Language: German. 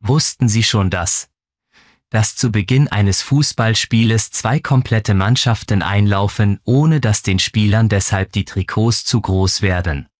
Wussten Sie schon dass zu Beginn eines Fußballspieles 2 komplette Mannschaften einlaufen, ohne dass den Spielern deshalb die Trikots zu groß werden?